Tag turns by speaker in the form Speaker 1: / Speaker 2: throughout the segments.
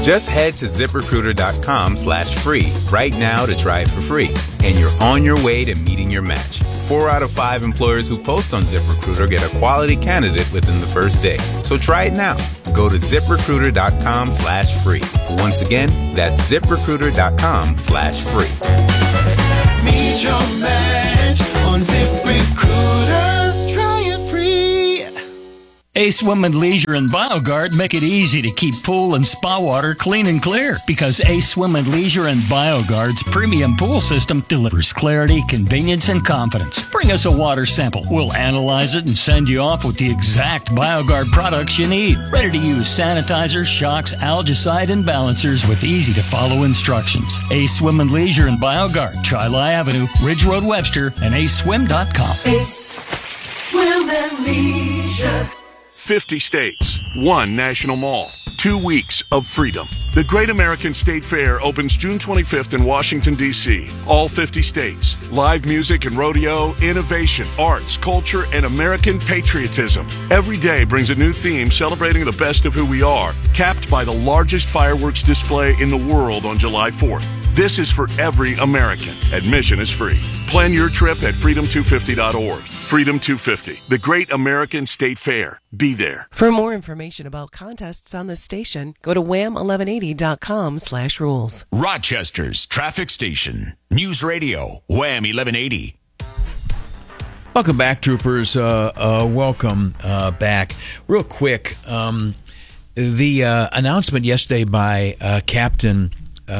Speaker 1: Just head to ZipRecruiter.com/free right now to try it for free. And you're on your way to meeting your match. 4 out of 5 employers who post on ZipRecruiter get a quality candidate within the first day. So try it now. Go to ZipRecruiter.com/free. Once again, that's ZipRecruiter.com/free.
Speaker 2: Meet your match on ZipRecruiter. Try it free.
Speaker 3: Ace Women Leisure and BioGuard make it easy to keep pool and spa water clean and clear because Ace Women Leisure and BioGuard's premium pool system delivers clarity, convenience, and confidence. Bring us a water sample. We'll analyze it and send you off with the exact BioGuard products you need. Ready-to-use sanitizers, shocks, algicide, and balancers with easy-to-follow instructions. Ace Women Leisure and BioGuard, Chili Avenue, Ridge Road, Webster, and aceswim.com.
Speaker 2: Ace Swim and Leisure.
Speaker 4: 50 states, 1 national mall, 2 weeks of freedom. The Great American State Fair opens June 25th in Washington, D.C. All 50 states. Live music and rodeo, innovation, arts, culture, and American patriotism. Every day brings a new theme celebrating the best of who we are, capped by the largest fireworks display in the world on July 4th. This is for every American. Admission is free. Plan your trip at freedom250.org. Freedom 250, the Great American State Fair. Be there.
Speaker 5: For more information about contests on the station, go to wham1180.com/rules.
Speaker 6: Rochester's traffic station. News Radio, Wham 1180.
Speaker 7: Welcome back, troopers. Welcome back. Real quick, the announcement yesterday by Captain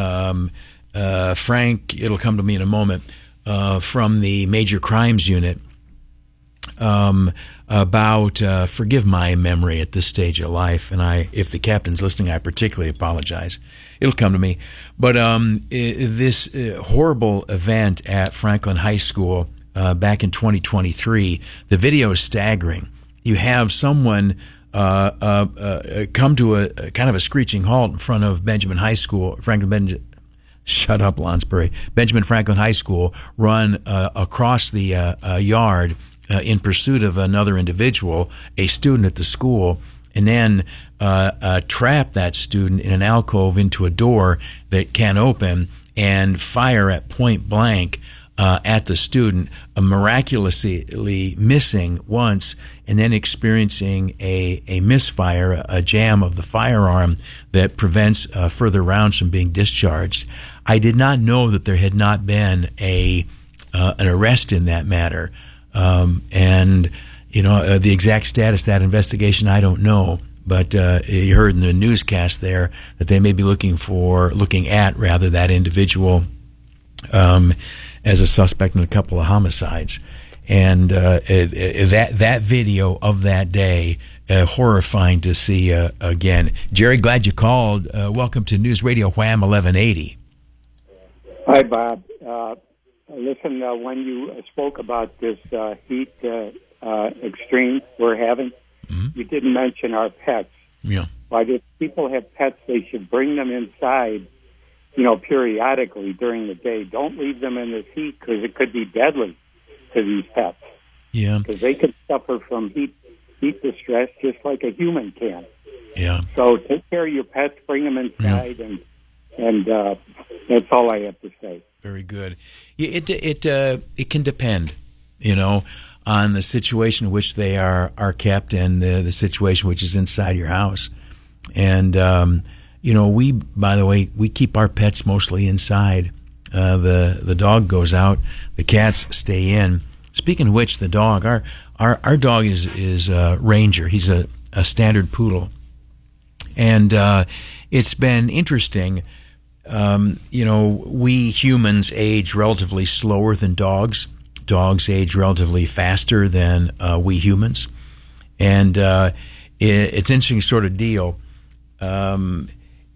Speaker 7: Frank, it'll come to me in a moment, from the Major Crimes Unit, about, forgive my memory at this stage of life, and if the captain's listening, I particularly apologize. It'll come to me. But this horrible event at Franklin High School back in 2023, the video is staggering. You have someone come to a kind of a screeching halt in front of Benjamin High School, Shut up, Lonsbury. Benjamin Franklin High School, run across the yard in pursuit of another individual, a student at the school, and then trap that student in an alcove into a door that can't open and fire at point blank at the student, miraculously missing once and then experiencing a misfire, a jam of the firearm that prevents further rounds from being discharged. I did not know that there had not been an arrest in that matter. And, the exact status of that investigation, I don't know. But you heard in the newscast there that they may be looking at that individual as a suspect in a couple of homicides. And that video of that day, horrifying to see again. Jerry, glad you called. Welcome to News Radio Wham 1180.
Speaker 8: Hi, Bob. Listen, when you spoke about this heat extreme we're having, you didn't mention our pets.
Speaker 7: Yeah.
Speaker 8: But if people have pets, they should bring them inside, periodically during the day. Don't leave them in this heat because it could be deadly to these pets.
Speaker 7: Yeah.
Speaker 8: Because they can suffer from heat distress just like a human can.
Speaker 7: Yeah.
Speaker 8: So take care of your pets, bring them inside, and that's all I have to say.
Speaker 7: Very good. It can depend, on the situation in which they are kept and the situation which is inside your house. And we, by the way, we keep our pets mostly inside. The dog goes out, the cats stay in. Speaking of which, the dog, our dog is Ranger. He's a standard poodle, and it's been interesting. We humans age relatively slower than dogs. Dogs age relatively faster than we humans. And it's an interesting sort of deal. When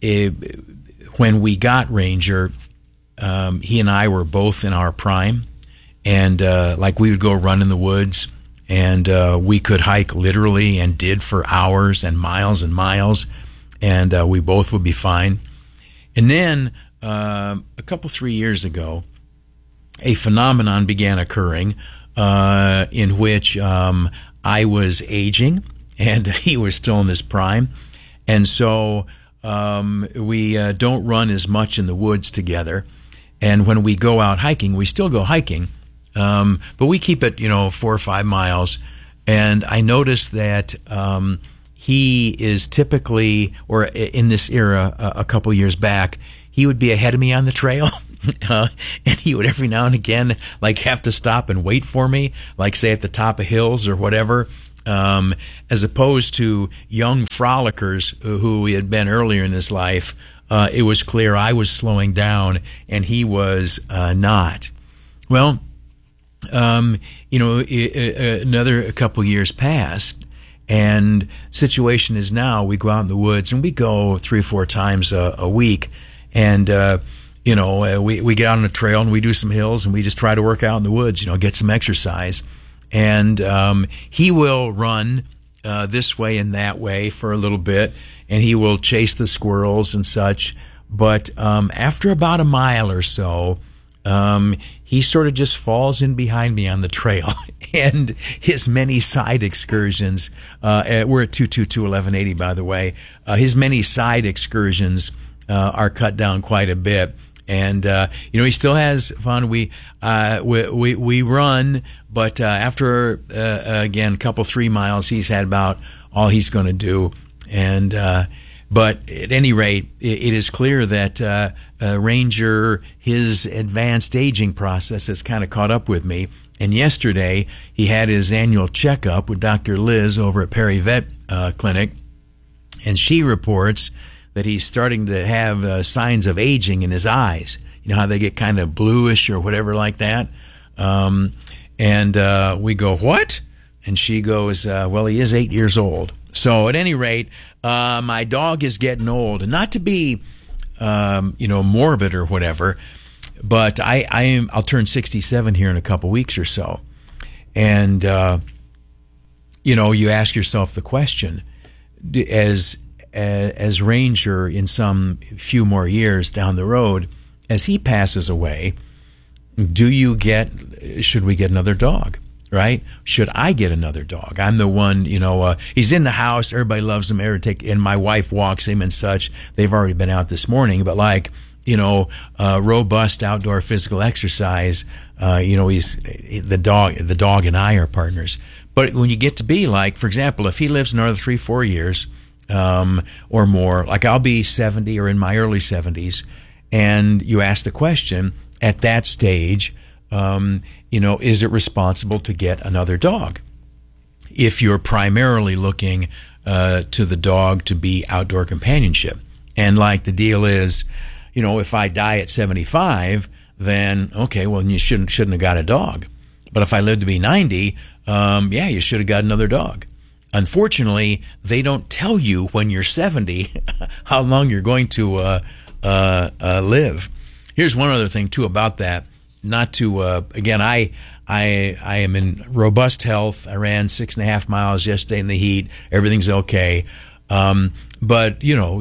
Speaker 7: we got Ranger, he and I were both in our prime. And we would go run in the woods, and we could hike literally and did for hours and miles, and we both would be fine. And then a couple, 3 years ago, a phenomenon began occurring in which I was aging and he was still in his prime. And so We don't run as much in the woods together. And when we go out hiking, we still go hiking, but we keep it, 4 or 5 miles. And I noticed that he is typically, or in this era, a couple years back, he would be ahead of me on the trail. And he would every now and again have to stop and wait for me, say at the top of hills or whatever, as opposed to young frolickers who he had been earlier in his life. It was clear I was slowing down and he was not. Well, another couple years passed, and situation is now we go out in the woods and we go 3 or 4 times a week, and we get out on a trail and we do some hills and we just try to work out in the woods, get some exercise. And he will run this way and that way for a little bit, and he will chase the squirrels and such. But after about a mile or so, he sort of just falls in behind me on the trail. And his many side excursions, we're at 222-1180, by the way, his many side excursions are cut down quite a bit. And he still has fun. We run, but after again a couple 3 miles, he's had about all he's going to do. And but at any rate, it is clear that Ranger, his advanced aging process has kind of caught up with me. And yesterday, he had his annual checkup with Dr. Liz over at Perry Vet Clinic, and she reports that he's starting to have signs of aging in his eyes. You know how they get kind of bluish or whatever like that? And we go, what? And she goes, well, he is 8 years old. So at any rate, my dog is getting old. And not to be, morbid or whatever, but I'll turn 67 here in a couple weeks or so. And, you ask yourself the question, as Ranger in some few more years down the road, as he passes away, should we get another dog, right? Should I get another dog? I'm the one, he's in the house, everybody loves him, and my wife walks him and such. They've already been out this morning, but robust outdoor physical exercise, he's the dog and I are partners. But when you get to be for example, if he lives another 3-4 years, or more, I'll be 70 or in my early 70s, and you ask the question at that stage, is it responsible to get another dog? If you're primarily looking to the dog to be outdoor companionship, and the deal is, if I die at 75, then okay, well, you shouldn't have got a dog. But if I live to be 90, you should have got another dog. Unfortunately, they don't tell you when you're 70 how long you're going to live. Here's one other thing too about that. Not to again, I am in robust health. I ran 6.5 miles yesterday in the heat. Everything's okay. But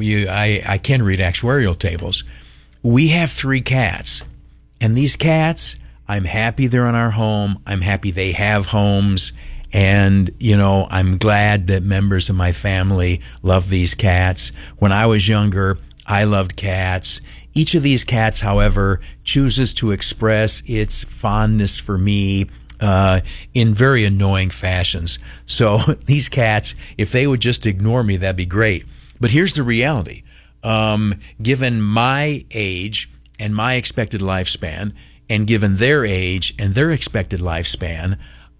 Speaker 7: I can read actuarial tables. We have 3 cats, and these cats, I'm happy they're in our home. I'm happy they have homes. And, I'm glad that members of my family love these cats. When I was younger, I loved cats. Each of these cats, however, chooses to express its fondness for me in very annoying fashions. So these cats, if they would just ignore me, that'd be great. But here's the reality. Given my age and my expected lifespan, and given their age and their expected lifespan,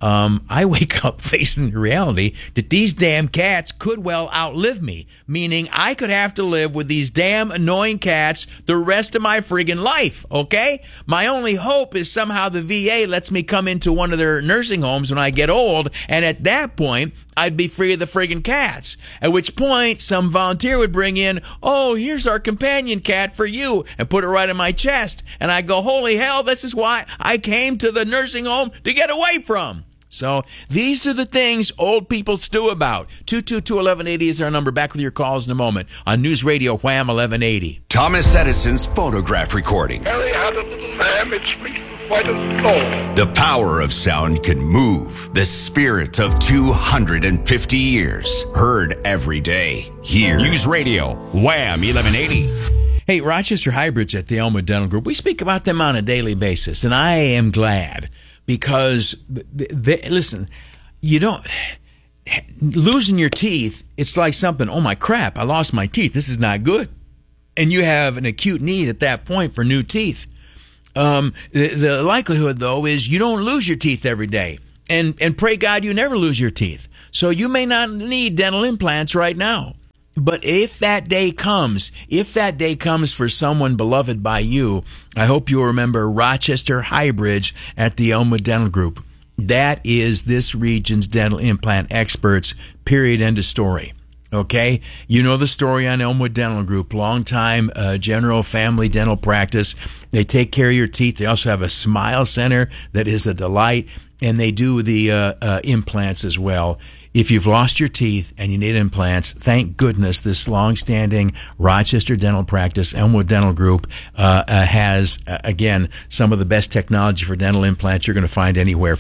Speaker 7: I wake up facing the reality that these damn cats could well outlive me, meaning I could have to live with these damn annoying cats the rest of my friggin' life, okay? My only hope is somehow the VA lets me come into one of their nursing homes when I get old, and at that point, I'd be free of the friggin' cats. At which point, some volunteer would bring in, oh, here's our companion cat for you, and put it right in my chest. And I go, holy hell, this is why I came to the nursing home to get away from. So these are the things old people stew about. 222-1180 is our number. Back with your calls in a moment on News Radio Wham 1180.
Speaker 6: Thomas Edison's phonograph recording.
Speaker 9: Mary had a little lamb, its wreath vital soul.
Speaker 6: The power of sound can move the spirit of 250 years. Heard every day. Here. News Radio, Wham 1180.
Speaker 7: Hey, Rochester Hybrids at the Elmwood Dental Group, we speak about them on a daily basis, and I am glad because, listen, you don't, losing your teeth, it's like something, oh my crap, I lost my teeth, this is not good. And you have an acute need at that point for new teeth. The likelihood, though, is you don't lose your teeth every day. And pray God you never lose your teeth. So you may not need dental implants right now. But if that day comes for someone beloved by you, I hope you'll remember Rochester Hybrids at the Elmwood Dental Group. That is this region's dental implant experts, period, end of story. Okay? You know the story on Elmwood Dental Group, long-time general family dental practice. They take care of your teeth. They also have a smile center that is a delight, and they do the implants as well. If you've lost your teeth and you need implants, thank goodness this long-standing Rochester dental practice, Elmwood Dental Group, has, again, some of the best technology for dental implants you're going to find anywhere.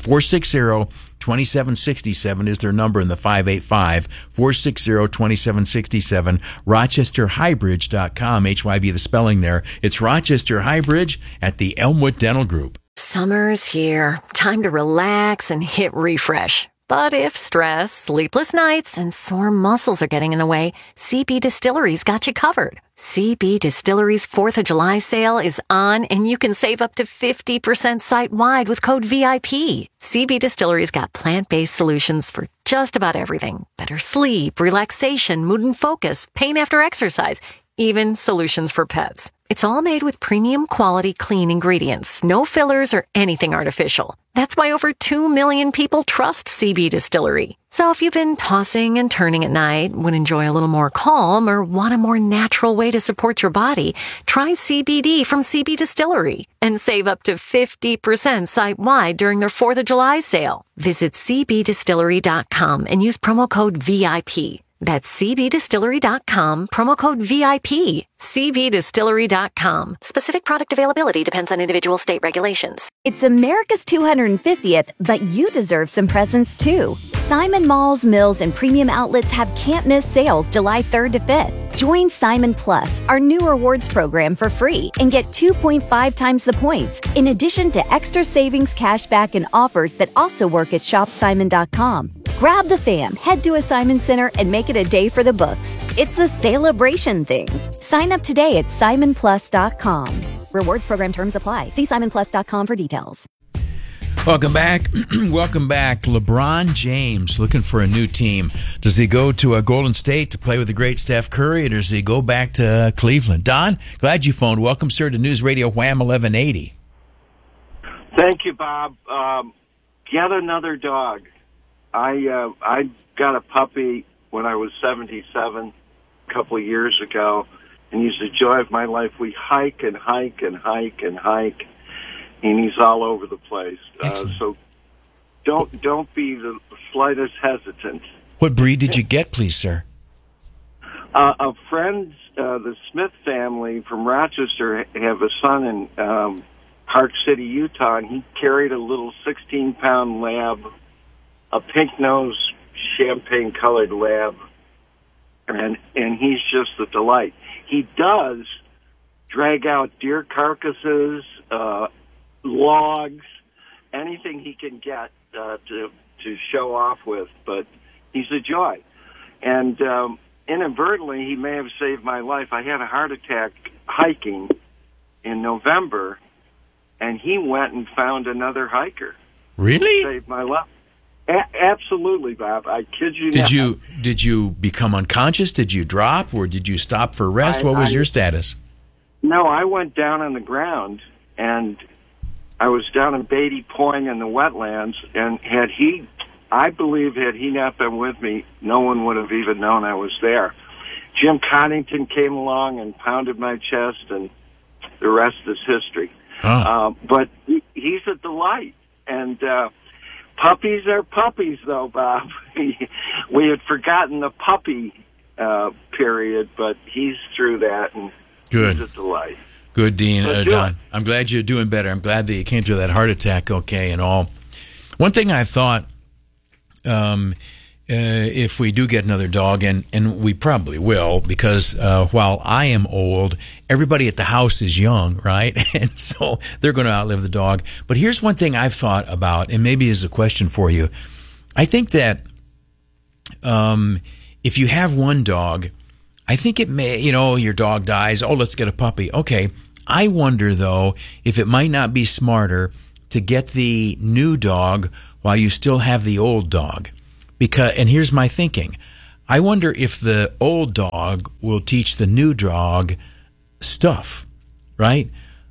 Speaker 7: 460-2767 is their number in the 585. 460-2767. RochesterHybrids.com, HYB the spelling there. It's Rochester Hybrids at the Elmwood Dental Group.
Speaker 10: Summer's here. Time to relax and hit refresh. But if stress, sleepless nights, and sore muscles are getting in the way, CB Distillery's got you covered. CB Distillery's 4th of July sale is on, and you can save up to 50% site-wide with code VIP. CB Distillery's got plant-based solutions for just about everything. Better sleep, relaxation, mood and focus, pain after exercise, even solutions for pets. It's all made with premium quality clean ingredients, no fillers or anything artificial. That's why over 2 million people trust CB Distillery. So if you've been tossing and turning at night, would enjoy a little more calm, or want a more natural way to support your body, try CBD from CB Distillery and save up to 50% site-wide during their 4th of July sale. Visit cbdistillery.com and use promo code VIP. That's cbdistillery.com, promo code VIP. cbdistillery.com. Specific product availability depends on individual state regulations.
Speaker 11: It's America's 250th, but you deserve some presents too. Simon Malls, Mills, and Premium Outlets have can't-miss sales July 3rd to 5th. Join Simon Plus, our new rewards program, for free and get 2.5 times the points, in addition to extra savings, cashback, and offers that also work at shopsimon.com. Grab the fam, head to a Simon Center, and make it a day for the books. It's a celebration thing. Sign up today at simonplus.com. Rewards program terms apply. See simonplus.com for details.
Speaker 7: Welcome back. Welcome back. LeBron James looking for a new team. Does he go to Golden State to play with the great Steph Curry, or does he go back to Cleveland? Don, glad you phoned. Welcome, sir, to News Radio Wham 1180.
Speaker 12: Thank you, Bob. Get another dog. I got a puppy when I was 77 a couple of years ago, and he's the joy of my life. We hike and hike and hike and hike, and he's all over the place. So don't be the slightest hesitant.
Speaker 7: What breed did you get, please, sir?
Speaker 12: A friend, the Smith family from Rochester, have a son in Park City, Utah, and he carried a little 16-pound lab, a pink-nosed, champagne-colored lab, and he's just a delight. He does drag out deer carcasses, logs, anything he can get to show off with, but he's a joy. And inadvertently, he may have saved my life. I had a heart attack hiking in November, and he went and found another hiker.
Speaker 7: Really?
Speaker 12: Saved my life. Absolutely, Bob. I kid you not.
Speaker 7: Did you become unconscious? Did you drop, or did you stop for rest? What was your status?
Speaker 12: No, I went down on the ground, and I was down in Beatty Point in the wetlands, and had he not been with me, no one would have even known I was there. Jim Connington came along and pounded my chest, and the rest is history.
Speaker 7: Huh.
Speaker 12: But he's a delight, and puppies are puppies, though, Bob. We had forgotten the puppy period, but he's through that, and
Speaker 7: good.
Speaker 12: He's a delight.
Speaker 7: Good, Dean.
Speaker 12: Let's do
Speaker 7: Don,
Speaker 12: it.
Speaker 7: I'm glad you're doing better. I'm glad that you came through that heart attack okay and all. One thing I thought, if we do get another dog, and we probably will, because while I am old, everybody at the house is young, right? And so they're going to outlive the dog. But here's one thing I've thought about, and maybe is a question for you. I think that if you have one dog, I think it may, your dog dies. Oh, let's get a puppy. Okay. I wonder, though, if it might not be smarter to get the new dog while you still have the old dog. And here's my thinking. I wonder if the old dog will teach the new dog stuff, right?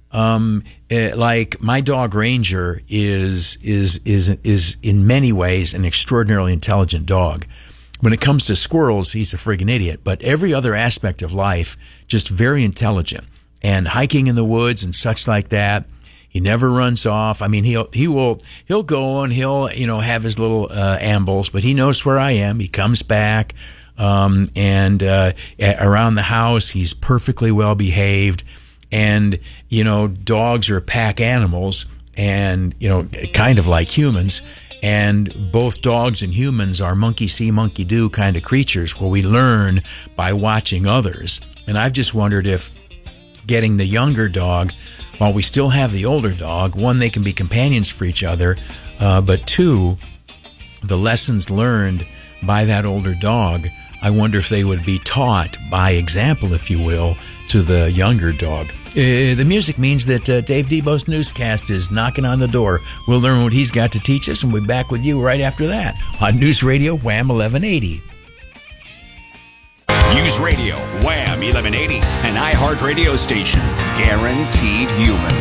Speaker 7: Like my dog Ranger is in many ways an extraordinarily intelligent dog. When it comes to squirrels, he's a friggin' idiot. But every other aspect of life, just very intelligent. And hiking in the woods and such like that, he never runs off. I mean, he'll go and he'll have his little ambles, but he knows where I am. He comes back, and around the house, he's perfectly well behaved. And dogs are pack animals, and kind of like humans. And both dogs and humans are monkey see, monkey do kind of creatures where we learn by watching others. And I've just wondered if getting the younger dog while we still have the older dog, one, they can be companions for each other, but two, the lessons learned by that older dog, I wonder if they would be taught by example, if you will, to the younger dog. The music means that Dave Debo's newscast is knocking on the door. We'll learn what he's got to teach us, and we'll be back with you right after that on News Radio Wham 1180.
Speaker 6: News Radio Wham 1180, an iHeart radio station. Guaranteed human.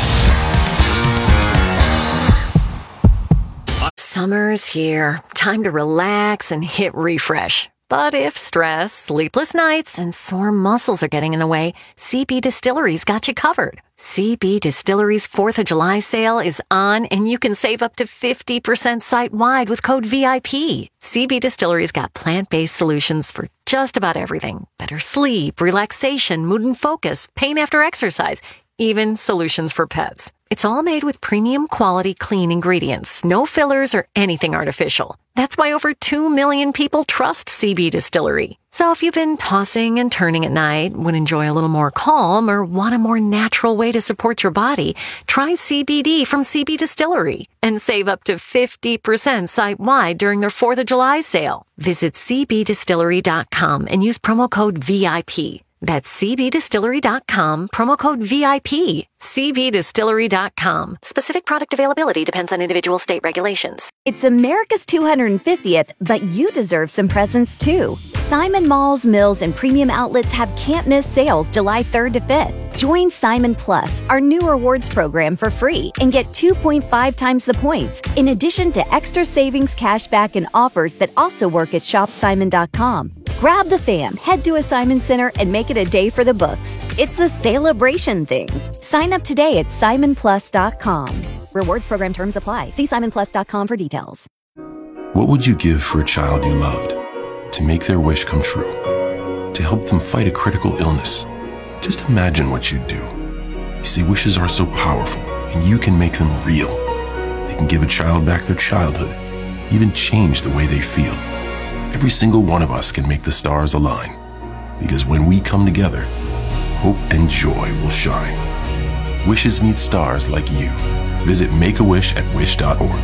Speaker 10: Summer's here. Time to relax and hit refresh. But if stress, sleepless nights, and sore muscles are getting in the way, CB Distillery's got you covered. CB Distillery's 4th of July sale is on, and you can save up to 50% site-wide with code VIP. CB Distillery's got plant-based solutions for just about everything. Better sleep, relaxation, mood and focus, pain after exercise, even solutions for pets. It's all made with premium quality clean ingredients, no fillers or anything artificial. That's why over 2 million people trust CB Distillery. So if you've been tossing and turning at night, would enjoy a little more calm, or want a more natural way to support your body, try CBD from CB Distillery and save up to 50% site-wide during their 4th of July sale. Visit cbdistillery.com and use promo code VIP. That's cbdistillery.com, promo code VIP. cbdistillery.com. Specific product availability depends on individual state regulations.
Speaker 11: It's America's 250th, but you deserve some presents too. Simon Malls, Mills, and Premium Outlets have can't-miss sales July 3rd to 5th. Join Simon Plus, our new rewards program, for free and get 2.5 times the points, in addition to extra savings, cashback, and offers that also work at shopsimon.com. Grab the fam, head to a Simon Center, and make it a day for the books. It's a celebration thing. Sign up today at simonplus.com. Rewards program terms apply. See simonplus.com for details.
Speaker 9: What would you give for a child you loved? To make their wish come true? To help them fight a critical illness? Just imagine what you'd do. You see, wishes are so powerful, and you can make them real. They can give a child back their childhood, even change the way they feel. Every single one of us can make the stars align, because when we come together, hope and joy will shine. Wishes need stars like you. Visit Make-A-Wish at wish.org.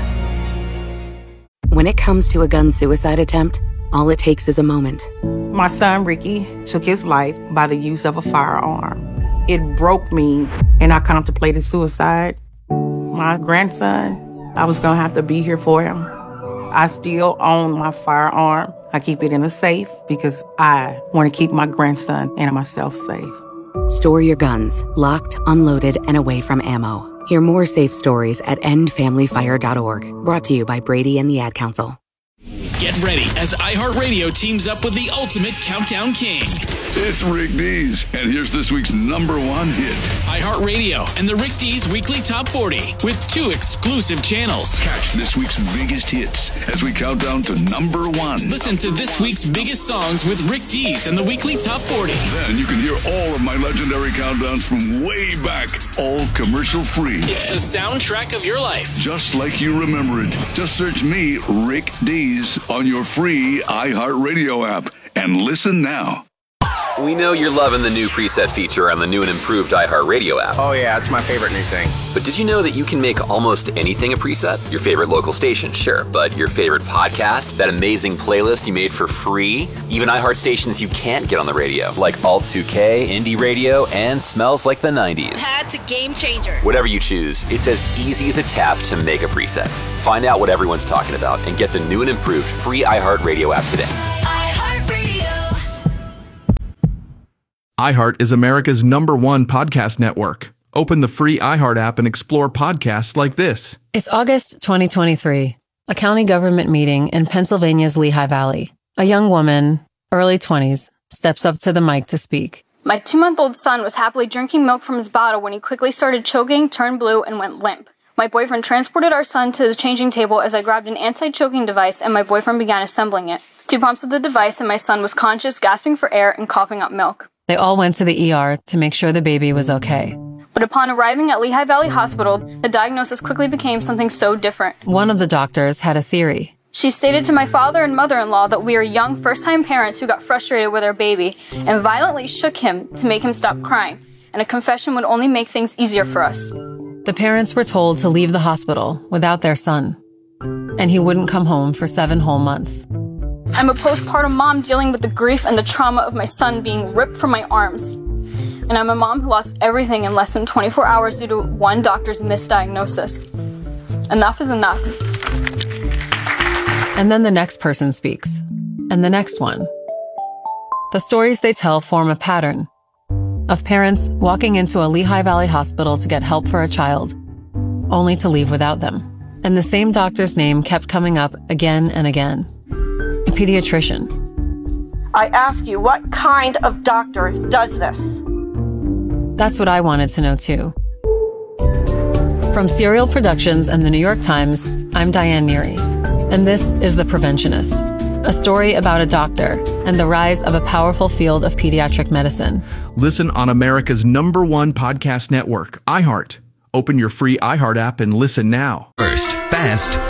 Speaker 13: When it comes to a gun suicide attempt, all it takes is a moment.
Speaker 14: My son, Ricky, took his life by the use of a firearm. It broke me, and I contemplated suicide. My grandson, I was going to have to be here for him. I still own my firearm. I keep it in a safe because I want to keep my grandson and myself safe.
Speaker 13: Store your guns, locked, unloaded, and away from ammo. Hear more safe stories at endfamilyfire.org. Brought to you by Brady and the Ad Council.
Speaker 15: Get ready as iHeartRadio teams up with the ultimate countdown king. It's Rick Dees, and here's this week's number one hit.
Speaker 16: iHeartRadio and the Rick Dees Weekly Top 40 with 2 exclusive channels.
Speaker 15: Catch this week's biggest hits as we count down to number one.
Speaker 16: Listen to this week's biggest songs with Rick Dees and the Weekly Top 40.
Speaker 15: Then you can hear all of my legendary countdowns from way back, all commercial free.
Speaker 16: It's the soundtrack of your life.
Speaker 15: Just like you remember it. Just search me, Rick Dees, on your free iHeartRadio app and listen now.
Speaker 17: We know you're loving the new preset feature on the new and improved iHeartRadio app.
Speaker 18: Oh yeah, it's my favorite new thing.
Speaker 17: But did you know that you can make almost anything a preset? Your favorite local station, sure, but your favorite podcast, that amazing playlist you made for free, even iHeart stations you can't get on the radio, like Alt 2K, Indie Radio, and Smells Like the 90s.
Speaker 19: That's a game changer.
Speaker 17: Whatever you choose, it's as easy as a tap to make a preset. Find out what everyone's talking about and get the new and improved free iHeartRadio app today.
Speaker 20: iHeart is America's #1 podcast network. Open the free iHeart app and explore podcasts like this.
Speaker 21: It's August 2023, a county government meeting in Pennsylvania's Lehigh Valley. A young woman, early 20s, steps up to the mic to speak.
Speaker 22: My 2-month-old son was happily drinking milk from his bottle when he quickly started choking, turned blue, and went limp. My boyfriend transported our son to the changing table as I grabbed an anti-choking device and my boyfriend began assembling it. 2 pumps of the device and my son was conscious, gasping for air, and coughing up milk.
Speaker 21: They all went to the ER to make sure the baby was okay.
Speaker 22: But upon arriving at Lehigh Valley Hospital, the diagnosis quickly became something so different.
Speaker 21: One of the doctors had a theory.
Speaker 22: She stated to my father and mother-in-law that we are young first-time parents who got frustrated with our baby and violently shook him to make him stop crying, and a confession would only make things easier for us.
Speaker 21: The parents were told to leave the hospital without their son, and he wouldn't come home for 7 whole months.
Speaker 22: I'm a postpartum mom dealing with the grief and the trauma of my son being ripped from my arms. And I'm a mom who lost everything in less than 24 hours due to one doctor's misdiagnosis. Enough is enough.
Speaker 21: And then the next person speaks, and the next one. The stories they tell form a pattern of parents walking into a Lehigh Valley hospital to get help for a child, only to leave without them. And the same doctor's name kept coming up again and again. A pediatrician.
Speaker 23: I ask you, what kind of doctor does this?
Speaker 21: That's what I wanted to know too. From Serial Productions and the New York Times, I'm Diane Neary, and this is The Preventionist, a story about a doctor and the rise of a powerful field of pediatric medicine.
Speaker 20: Listen on America's #1 podcast network, iHeart. Open your free iHeart app and listen now.
Speaker 6: First, fast,